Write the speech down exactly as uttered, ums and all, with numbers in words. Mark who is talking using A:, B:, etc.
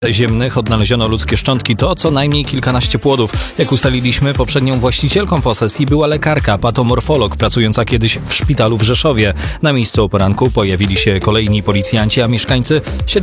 A: ziemnych odnaleziono ludzkie szczątki, to co najmniej kilkanaście płodów. Jak ustaliliśmy, poprzednią właścicielką posesji była lekarka, patomorfolog, pracująca kiedyś w szpitalu w Rzeszowie. Na miejscu o poranku pojawili się kolejni policjanci, a mieszkańcy